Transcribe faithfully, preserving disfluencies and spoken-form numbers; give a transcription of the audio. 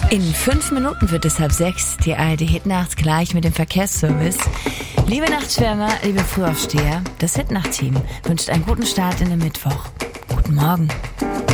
In fünf Minuten wird es halb sechs. Die A R D Hitnacht gleich mit dem Verkehrsservice. Liebe Nachtschwärmer, liebe Frühaufsteher, das Hitnacht-Team wünscht einen guten Start in den Mittwoch. Guten Morgen.